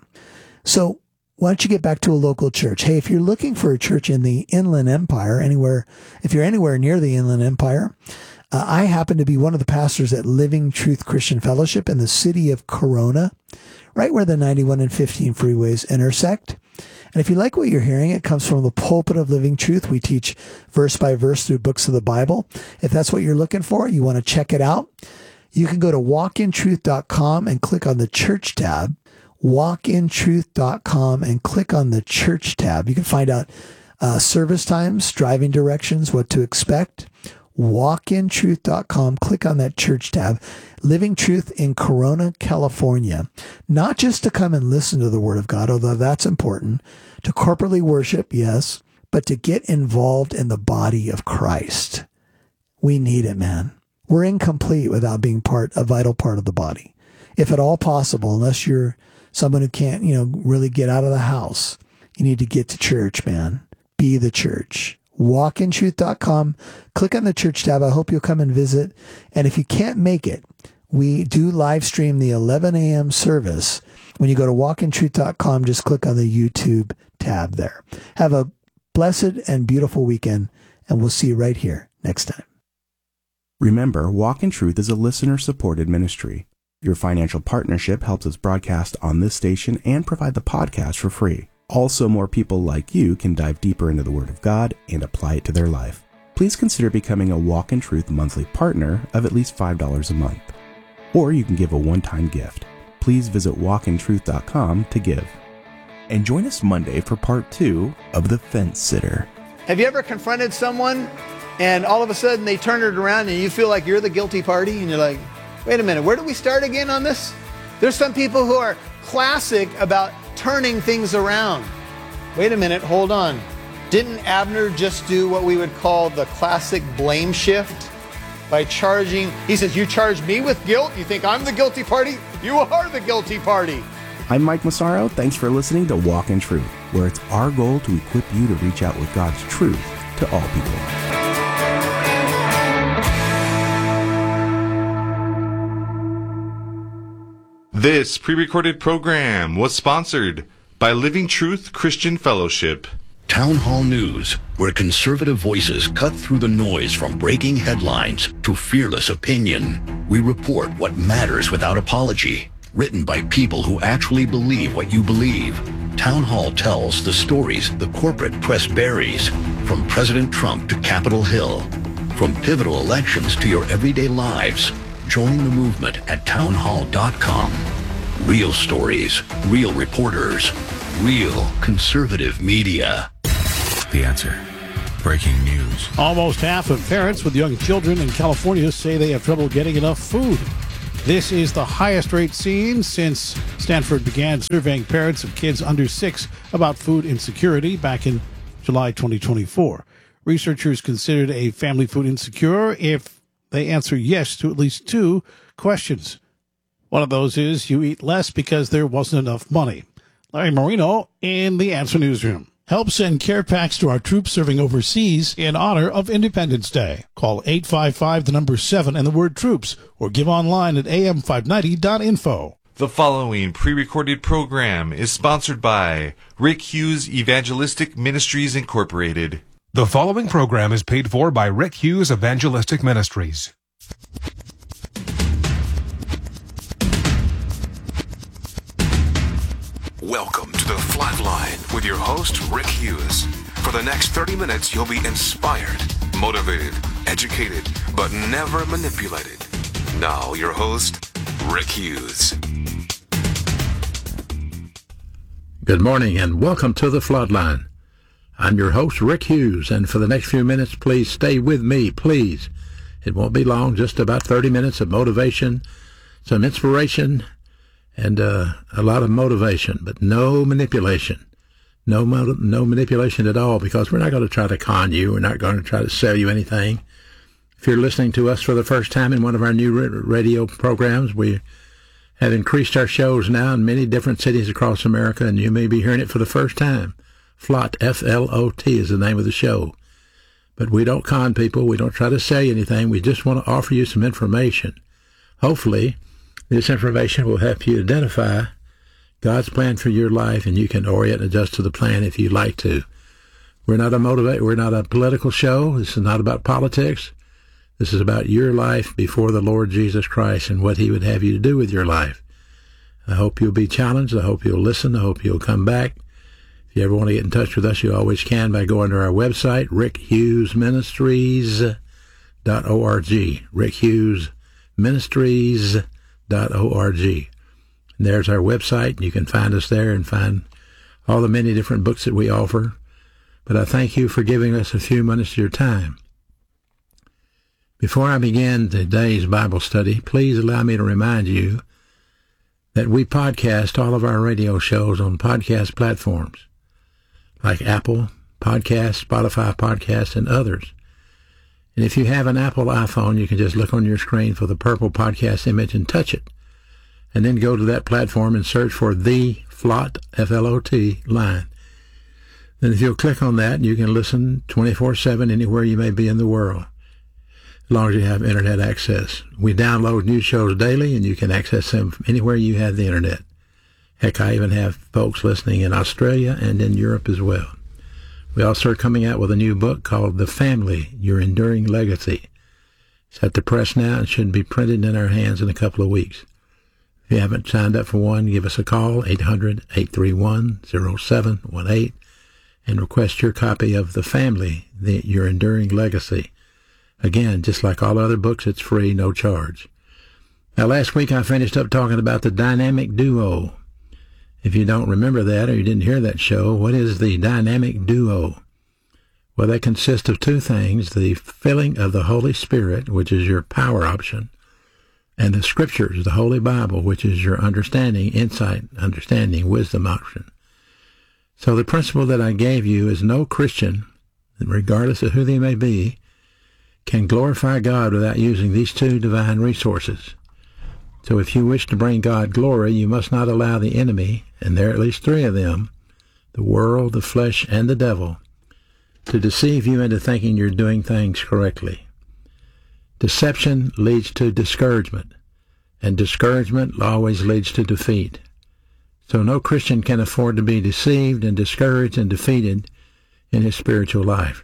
So why don't you get back to a local church? Hey, if you're looking for a church in the Inland Empire, anywhere, if you're anywhere near the Inland Empire, uh, I happen to be one of the pastors at Living Truth Christian Fellowship in the city of Corona, right where the ninety-one and fifteen freeways intersect. And if you like what you're hearing, it comes from the pulpit of Living Truth. We teach verse by verse through books of the Bible. If that's what you're looking for, you want to check it out, you can go to walk in truth dot com and click on the church tab. walk in truth dot com and click on the church tab. You can find out uh, service times, driving directions, what to expect. walk in truth dot com, click on that church tab. Living Truth in Corona, California. Not just to come and listen to the Word of God, although that's important. To corporately worship, yes, but to get involved in the body of Christ. We need it, man. We're incomplete without being part, a vital part of the body. If at all possible, unless you're someone who can't, you know, really get out of the house, you need to get to church, man. Be the church. walk in truth dot com. Click on the church tab. I hope you'll come and visit. And if you can't make it, we do live stream the eleven a.m. service. When you go to walk in truth dot com, just click on the YouTube tab there. Have a blessed and beautiful weekend, and we'll see you right here next time. Remember, Walk in Truth is a listener-supported ministry. Your financial partnership helps us broadcast on this station and provide the podcast for free. Also, more people like you can dive deeper into the Word of God and apply it to their life. Please consider becoming a Walk in Truth monthly partner of at least five dollars a month. Or you can give a one-time gift. Please visit walk in truth dot com to give. And join us Monday for part two of The Fence Sitter. Have you ever confronted someone and all of a sudden they turn it around and you feel like you're the guilty party and you're like, wait a minute, where do we start again on this? There's some people who are classic about turning things around. Wait a minute, hold on. Didn't Abner just do what we would call the classic blame shift? By charging, he says, you charge me with guilt? You think I'm the guilty party? You are the guilty party. I'm Mike Massaro. Thanks for listening to Walk in Truth, where it's our goal to equip you to reach out with God's truth to all people. This pre-recorded program was sponsored by Living Truth Christian Fellowship. Town Hall News, where conservative voices cut through the noise from breaking headlines to fearless opinion. We report what matters without apology. Written by people who actually believe what you believe. Town Hall tells the stories the corporate press buries, from President Trump to Capitol Hill. From pivotal elections to your everyday lives, join the movement at town hall dot com. Real stories, real reporters, real conservative media. The Answer. Breaking news. Almost half of parents with young children in California say they have trouble getting enough food. This is the highest rate seen since Stanford began surveying parents of kids under six about food insecurity back in July twenty twenty-four. Researchers considered a family food insecure if they answer yes to at least two questions. One of those is you eat less because there wasn't enough money. Larry Marino in the Answer Newsroom. Help send care packs to our troops serving overseas in honor of Independence Day. Call eight five five, the number seven, and the word troops, or give online at A M five ninety dot info. The following pre-recorded program is sponsored by Rick Hughes Evangelistic Ministries, Incorporated. The following program is paid for by Rick Hughes Evangelistic Ministries. Welcome to the Flatline with your host, Rick Hughes. For the next thirty minutes, you'll be inspired, motivated, educated, but never manipulated. Now, your host, Rick Hughes. Good morning and welcome to the Floodline. I'm your host, Rick Hughes, and for the next few minutes, please stay with me, please. It won't be long, just about thirty minutes of motivation, some inspiration, and uh, a lot of motivation, but no manipulation. No, no manipulation at all, because we're not going to try to con you. We're not going to try to sell you anything. If you're listening to us for the first time in one of our new radio programs, we have increased our shows now in many different cities across America, and you may be hearing it for the first time. F L O T, F L O T is the name of the show. But we don't con people. We don't try to sell you anything. We just want to offer you some information. Hopefully, this information will help you identify God's plan for your life, and you can orient and adjust to the plan if you like to. We're not a motivate. We're not a political show. This is not about politics. This is about your life before the Lord Jesus Christ and what He would have you to do with your life. I hope you'll be challenged. I hope you'll listen. I hope you'll come back. If you ever want to get in touch with us, you always can by going to our website, rick hughes ministries dot org. Rick Hughes Ministries dot org. And there's our website. You can find us there and find all the many different books that we offer. But I thank you for giving us a few minutes of your time. Before I begin today's Bible study, please allow me to remind you that we podcast all of our radio shows on podcast platforms like Apple Podcasts, Spotify Podcasts, and others. And if you have an Apple iPhone, you can just look on your screen for the purple podcast image and touch it. And then go to that platform and search for the F L O T, F L O T, line. Then if you'll click on that, you can listen twenty-four seven anywhere you may be in the world, as long as you have internet access. We download new shows daily, and you can access them from anywhere you have the internet. Heck, I even have folks listening in Australia and in Europe as well. We also are coming out with a new book called The Family, Your Enduring Legacy. It's at the press now and should be printed in our hands in a couple of weeks. If you haven't signed up for one, give us a call, eight hundred, eight three one, zero seven one eight, and request your copy of The Family, the, Your Enduring Legacy. Again, just like all other books, it's free, no charge. Now, last week I finished up talking about the dynamic duo. If you don't remember that or you didn't hear that show, what is the dynamic duo? Well, that consists of two things, the filling of the Holy Spirit, which is your power option, and the Scriptures, the Holy Bible, which is your understanding, insight, understanding, wisdom option. So the principle that I gave you is no Christian, regardless of who they may be, can glorify God without using these two divine resources. So if you wish to bring God glory, you must not allow the enemy, and there are at least three of them, the world, the flesh, and the devil, to deceive you into thinking you're doing things correctly. Deception leads to discouragement, and discouragement always leads to defeat. So no Christian can afford to be deceived and discouraged and defeated in his spiritual life.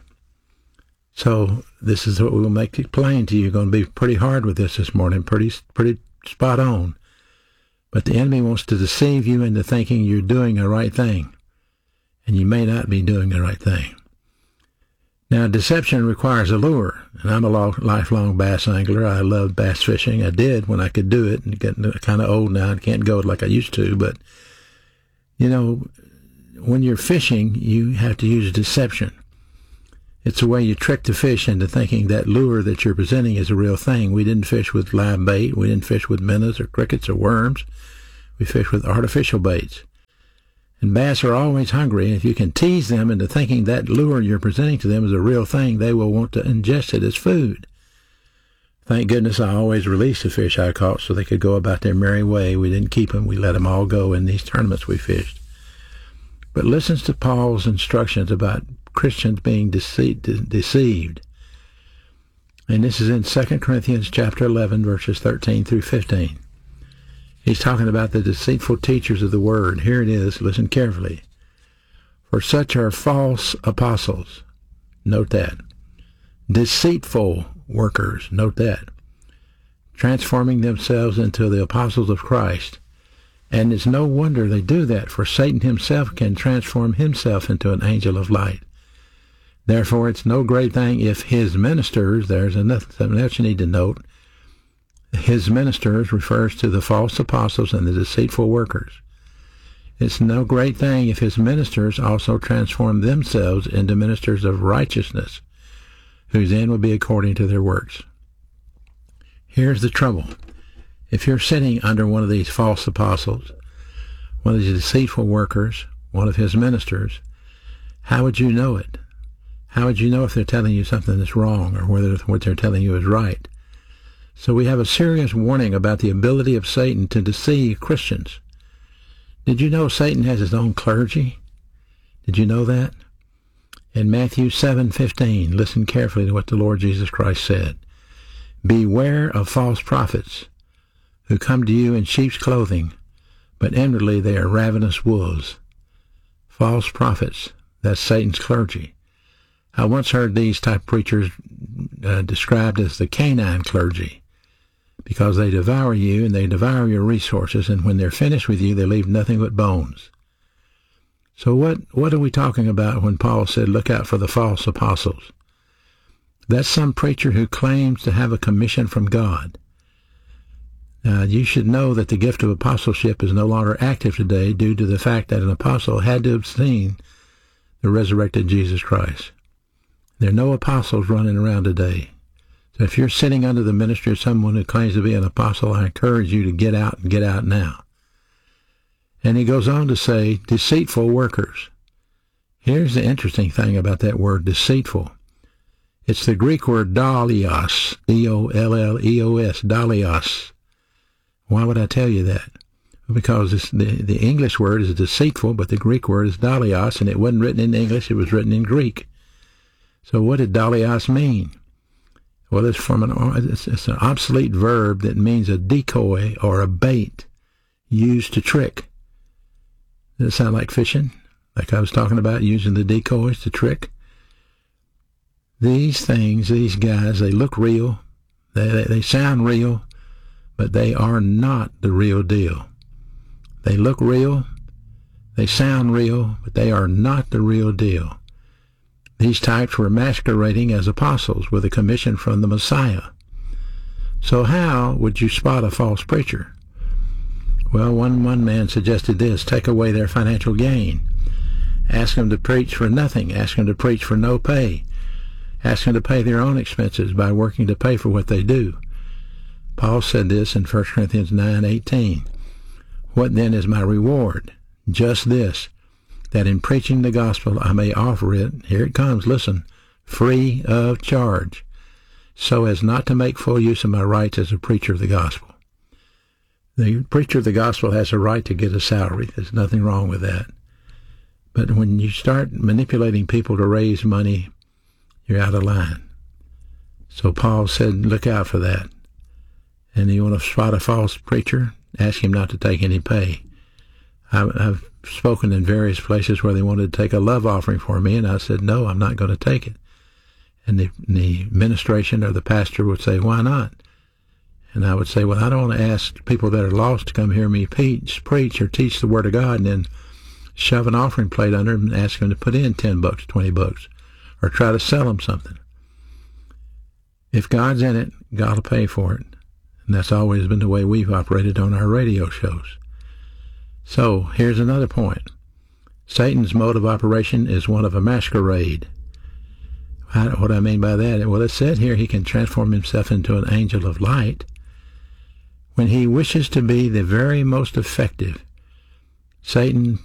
So this is what we will make it plain to you. You're going to be pretty hard with this this morning, pretty pretty spot on. But the enemy wants to deceive you into thinking you're doing the right thing, and you may not be doing the right thing. Now, deception requires a lure, and I'm a long, lifelong bass angler. I love bass fishing. I did when I could do it, and getting kind of old now. I can't go like I used to, but, you know, when you're fishing, you have to use deception. It's a way you trick the fish into thinking that lure that you're presenting is a real thing. We didn't fish with live bait. We didn't fish with minnows or crickets or worms. We fished with artificial baits. And bass are always hungry, and if you can tease them into thinking that lure you're presenting to them is a real thing, they will want to ingest it as food. Thank goodness I always released the fish I caught so they could go about their merry way. We didn't keep them. We let them all go in these tournaments we fished. But listen to Paul's instructions about Christians being dece- de- deceived. And this is in Second Corinthians chapter eleven, verses thirteen through fifteen. He's talking about the deceitful teachers of the word. Here it is. Listen carefully. For such are false apostles. Note that. Deceitful workers. Note that. Transforming themselves into the apostles of Christ. And it's no wonder they do that, for Satan himself can transform himself into an angel of light. Therefore, it's no great thing if his ministers, there's another, something else you need to note, his ministers refers to the false apostles and the deceitful workers. It's no great thing if his ministers also transform themselves into ministers of righteousness, whose end will be according to their works. Here's the trouble. If you're sitting under one of these false apostles, one of these deceitful workers, one of his ministers, how would you know it? How would you know if they're telling you something that's wrong or whether what they're telling you is right? So we have a serious warning about the ability of Satan to deceive Christians. Did you know Satan has his own clergy? Did you know that? In Matthew seven fifteen, listen carefully to what the Lord Jesus Christ said. Beware of false prophets, who come to you in sheep's clothing, but inwardly they are ravenous wolves. False prophets, that's Satan's clergy. I once heard these type of preachers uh, described as the canine clergy, because they devour you and they devour your resources, and when they're finished with you, they leave nothing but bones. So what, what are we talking about when Paul said, look out for the false apostles? That's some preacher who claims to have a commission from God. Now, you should know that the gift of apostleship is no longer active today due to the fact that an apostle had to have seen the resurrected Jesus Christ. There are no apostles running around today. So if you're sitting under the ministry of someone who claims to be an apostle, I encourage you to get out and get out now. And he goes on to say, deceitful workers. Here's the interesting thing about that word, deceitful. It's the Greek word dolios, D O L L E O S, dolios. Why would I tell you that? Because it's the, the English word is deceitful, but the Greek word is dolios, and it wasn't written in English, it was written in Greek. So what did dolios mean? Well, it's from an it's, it's an obsolete verb that means a decoy or a bait used to trick. Does it sound like fishing? Like I was talking about using the decoys to trick? These things, these guys, they look real, they, they, they sound real, but they are not the real deal. They look real, they sound real, but they are not the real deal. These types were masquerading as apostles with a commission from the Messiah. So how would you spot a false preacher? Well, one, one man suggested this: take away their financial gain. Ask them to preach for nothing. Ask them to preach for no pay. Ask them to pay their own expenses by working to pay for what they do. Paul said this in First Corinthians nine eighteen. What then is my reward? Just this, that in preaching the gospel I may offer it, here it comes, listen, free of charge, so as not to make full use of my rights as a preacher of the gospel. The preacher of the gospel has a right to get a salary. There's nothing wrong with that. But when you start manipulating people to raise money, you're out of line. So Paul said, look out for that. And you want to spot a false preacher, ask him not to take any pay. I, I've spoken in various places where they wanted to take a love offering for me, and I said, no, I'm not going to take it. And the, the administration or the pastor would say, why not? And I would say, well, I don't want to ask people that are lost to come hear me preach, preach or teach the Word of God and then shove an offering plate under them and ask them to put in ten bucks, twenty bucks, or try to sell them something. If God's in it, God will pay for it. And that's always been the way we've operated on our radio shows. So, here's another point. Satan's mode of operation is one of a masquerade. How, what do I mean by that? Well, it said here he can transform himself into an angel of light. When he wishes to be the very most effective, Satan